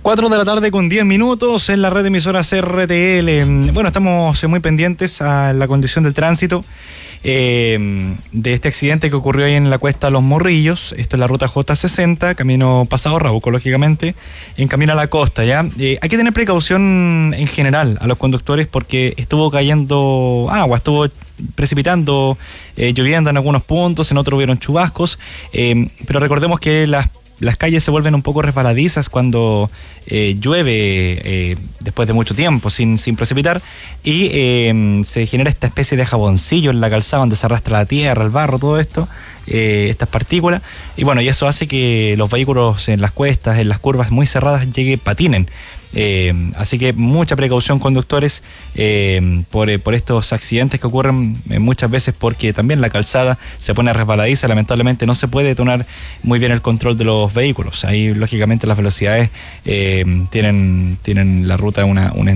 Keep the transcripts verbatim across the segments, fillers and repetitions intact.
cuatro de la tarde con diez minutos en la red de emisoras R T L. Bueno, estamos muy pendientes a la condición del tránsito eh, de este accidente que ocurrió ahí en la cuesta Los Morrillos. Esto es la ruta J sesenta, camino pasado Rauco, lógicamente, en camino a la costa, ¿ya? Eh, hay que tener precaución en general a los conductores porque estuvo cayendo agua, estuvo precipitando, eh, lloviendo en algunos puntos, en otros hubieron chubascos, eh, pero recordemos que las Las calles se vuelven un poco resbaladizas cuando eh, llueve eh, después de mucho tiempo sin, sin precipitar y eh, se genera esta especie de jaboncillo en la calzada donde se arrastra la tierra, el barro, todo esto, eh, estas partículas, y bueno, y eso hace que los vehículos en las cuestas, en las curvas muy cerradas, llegue, patinen. Eh, así que mucha precaución, conductores, eh, por, por estos accidentes que ocurren eh, muchas veces porque también la calzada se pone resbaladiza. Lamentablemente no se puede detonar muy bien el control de los vehículos. Ahí lógicamente las velocidades eh, tienen, tienen la ruta una, una,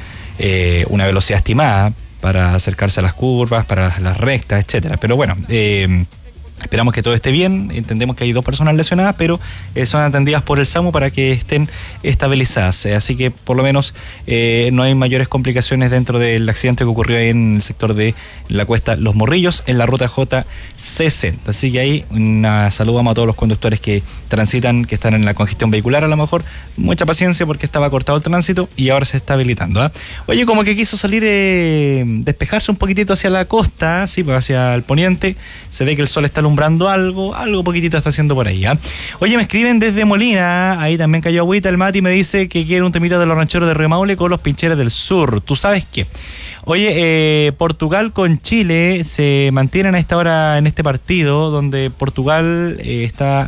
eh, una velocidad estimada para acercarse a las curvas, para las rectas, etcétera. Pero bueno, eh, esperamos que todo esté bien. Entendemos que hay dos personas lesionadas, pero eh, son atendidas por el SAMU para que estén estabilizadas. Eh, así que por lo menos eh, no hay mayores complicaciones dentro del accidente que ocurrió ahí en el sector de la cuesta Los Morrillos, en la ruta J sesenta. Así que ahí una saludamos a todos los conductores que transitan, que están en la congestión vehicular a lo mejor. Mucha paciencia porque estaba cortado el tránsito y ahora se está habilitando, ¿eh? Oye, como que quiso salir, eh, despejarse un poquitito hacia la costa, sí, pues hacia el poniente. Se ve que el sol está alumbrando algo, algo poquitito está haciendo por ahí, ¿eh? Oye, me escriben desde Molina, ahí también cayó agüita, el Mati me dice que quiere un temita de los rancheros de Río Maule con los Pincheros del Sur. ¿Tú sabes qué? Oye, eh, Portugal con Chile se mantienen a esta hora en este partido, donde Portugal eh, está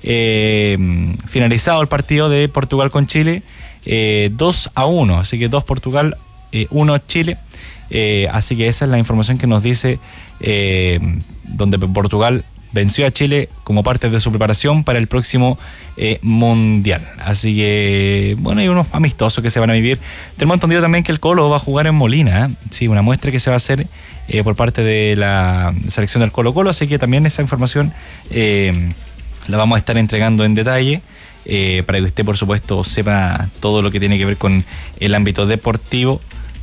eh, finalizado el partido de Portugal con Chile, eh, dos a uno, así que dos Portugal, eh, uno Chile, eh, así que esa es la información que nos dice, eh, donde Portugal venció a Chile como parte de su preparación para el próximo eh, Mundial. Así que, bueno, hay unos amistosos que se van a vivir. Tenemos entendido también que el Colo va a jugar en Molina, ¿eh? Sí, una muestra que se va a hacer eh, por parte de la selección del Colo Colo, así que también esa información eh, la vamos a estar entregando en detalle eh, para que usted, por supuesto, sepa todo lo que tiene que ver con el ámbito deportivo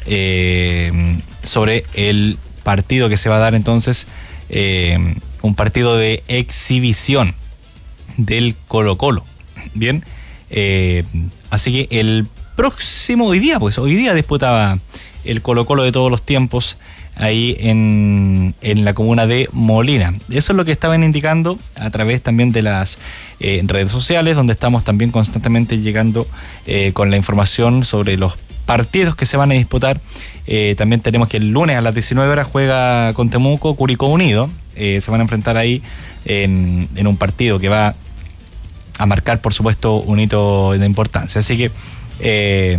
eh, sobre el partido que se va a dar entonces, eh, un partido de exhibición del Colo Colo. Bien, eh, así que el próximo, hoy día, pues hoy día disputaba el Colo Colo de todos los tiempos ahí en, en la comuna de Molina. Eso es lo que estaban indicando a través también de las eh, redes sociales, donde estamos también constantemente llegando eh, con la información sobre los partidos que se van a disputar. Eh, también tenemos que el lunes a las diecinueve horas juega con Temuco Curicó Unido. Eh, se van a enfrentar ahí en, en un partido que va a marcar, por supuesto, un hito de importancia. Así que eh,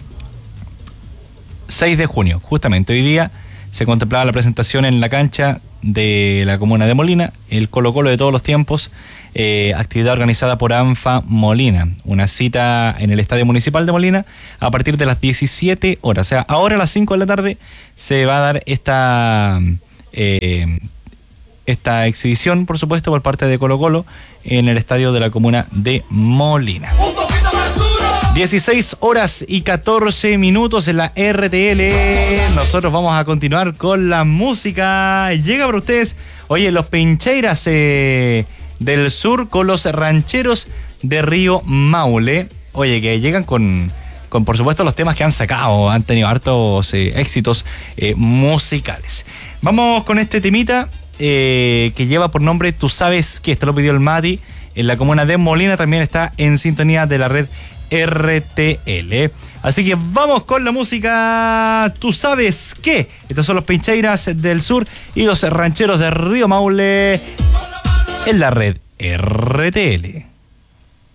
seis de junio, justamente hoy día, se contemplaba la presentación en la cancha de la comuna de Molina, el Colo Colo de todos los tiempos, eh, actividad organizada por ANFA Molina, una cita en el Estadio Municipal de Molina a partir de las diecisiete horas. O sea, ahora a las cinco de la tarde se va a dar esta, eh, esta exhibición, por supuesto, por parte de Colo Colo en el estadio de la comuna de Molina. dieciséis horas y catorce minutos en la R T L. Nosotros vamos a continuar con la música. Llega para ustedes, oye, los Pincheiras eh, del Sur con los Rancheros de Río Maule. Oye, que llegan con, con por supuesto, los temas que han sacado. Han tenido hartos eh, éxitos eh, musicales. Vamos con este temita eh, que lleva por nombre Tú Sabes Que. Esto lo pidió el Mati. En la comuna de Molina también está en sintonía de la red R T L. Así que vamos con la música. Tú sabes qué. Estos son los Pincheiras del Sur y los Rancheros de Río Maule en la red R T L.